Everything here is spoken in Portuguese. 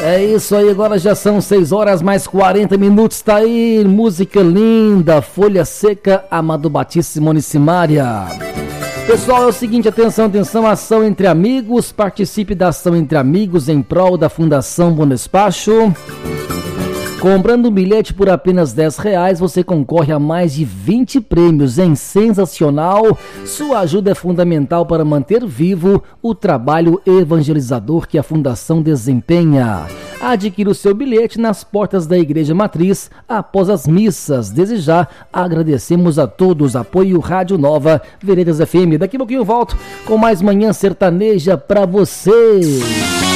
É isso aí, agora já são 6 horas mais 40 minutos, tá aí, música linda, Folha Seca, Amado Batista, Simone Simaria. Pessoal, é o seguinte, atenção, ação entre amigos, participe da ação entre amigos em prol da Fundação Bom Despacho. Comprando um bilhete por apenas R$10, você concorre a mais de 20 prêmios, hein? Sensacional! Sua ajuda é fundamental para manter vivo o trabalho evangelizador que a Fundação desempenha. Adquira o seu bilhete nas portas da Igreja Matriz após as missas. Desde já, agradecemos a todos. Apoio Rádio Nova, Veredas FM. Daqui a pouquinho eu volto com mais Manhã Sertaneja para você.